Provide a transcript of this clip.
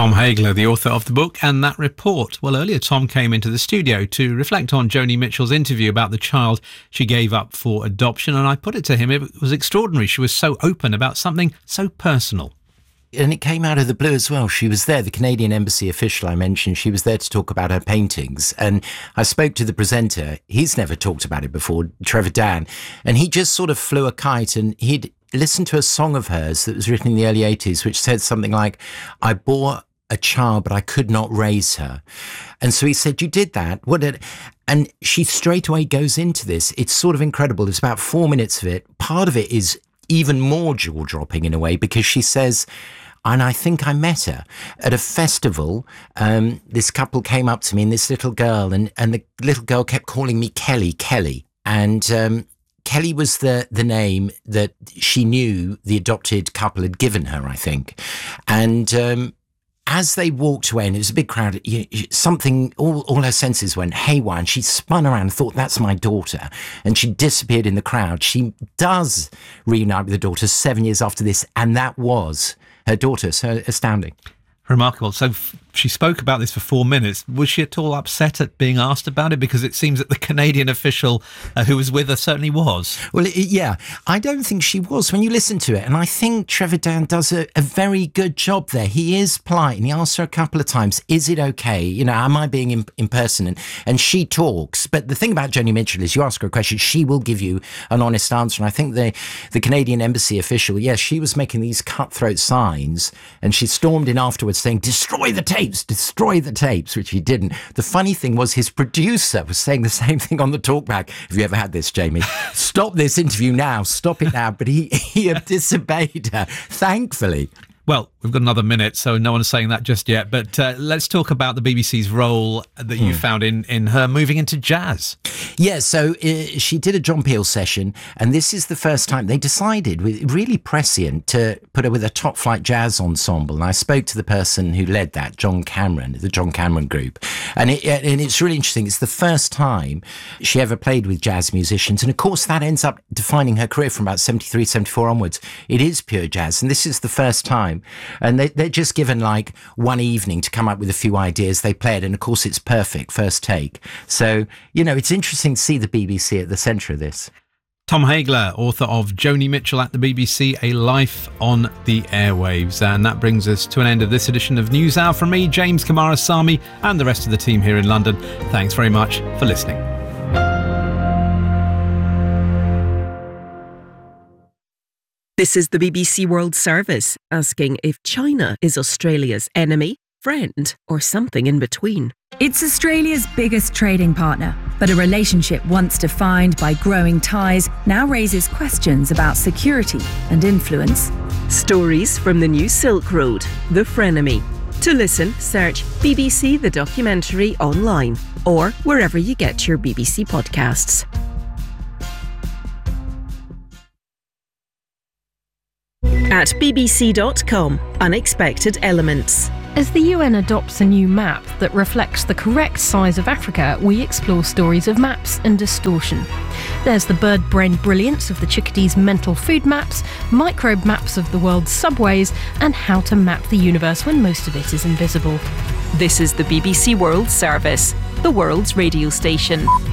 Tom Hagler, the author of the book and that report. Well, earlier Tom came into the studio to reflect on Joni Mitchell's interview about the child she gave up for adoption, and I put it to him, it was extraordinary. She was so open about something so personal. And it came out of the blue as well. She was there, the Canadian Embassy official I mentioned, she was there to talk about her paintings. And I spoke to the presenter. He's never talked about it before, Trevor Dan. And he just sort of flew a kite, and he'd listened to a song of hers that was written in the early 80s, which said something like, I bore a child, but I could not raise her. And so he said, you did that. What did? And she straight away goes into this. It's sort of incredible. There's about 4 minutes of it. Part of it is even more jaw-dropping in a way, because she says, and I think I met her at a festival. This couple came up to me, and this little girl, and the little girl kept calling me Kelly. And Kelly was the name that she knew the adopted couple had given her, I think. And as they walked away, and it was a big crowd, something, all her senses went haywire, and she spun around and thought, that's my daughter. And she disappeared in the crowd. She does reunite with the daughter 7 years after this, and that was her daughter. So astounding. Remarkable. So she spoke about this for 4 minutes. Was she at all upset at being asked about it? Because it seems that the Canadian official who was with her certainly was. Well, yeah, I don't think she was when you listen to it. And I think Trevor Dan does a very good job there. He is polite, and he asks her a couple of times, is it okay? You know, am I being impersonal? And she talks. But the thing about Joni Mitchell is you ask her a question, she will give you an honest answer. And I think the Canadian Embassy official, yes, she was making these cutthroat signs, and she stormed in afterwards saying, destroy the tapes, which he didn't. The funny thing was his producer was saying the same thing on the talkback. Have you ever had this, Jamie? Stop this interview now, stop it now. But he had disobeyed her, thankfully. Well, we've got another minute, so no one's saying that just yet. But let's talk about the BBC's role that you found in her moving into jazz. Yeah, so she did a John Peel session, and this is the first time they decided, really prescient, to put her with a top-flight jazz ensemble. And I spoke to the person who led that, John Cameron, the John Cameron Group. And it's really interesting. It's the first time she ever played with jazz musicians. And, of course, that ends up defining her career from about 73, 74 onwards. It is pure jazz, and this is the first time. And they're just given like one evening to come up with a few ideas. They play it, and of course it's perfect, first take. So, you know, it's interesting to see the BBC at the centre of this. Tom Hagler, author of Joni Mitchell at the BBC, A Life on the Airwaves. And that brings us to an end of this edition of News Hour. From me, James Kamara-Sami, and the rest of the team here in London, thanks very much for listening. This is the BBC World Service, asking if China is Australia's enemy, friend, or something in between. It's Australia's biggest trading partner, but a relationship once defined by growing ties now raises questions about security and influence. Stories from the new Silk Road, The Frenemy. To listen, search BBC The Documentary online or wherever you get your BBC podcasts. At bbc.com, Unexpected Elements. As the UN adopts a new map that reflects the correct size of Africa, we explore stories of maps and distortion. There's the bird-brain brilliance of the chickadee's mental food maps, microbe maps of the world's subways, and how to map the universe when most of it is invisible. This is the BBC World Service, the world's radio station.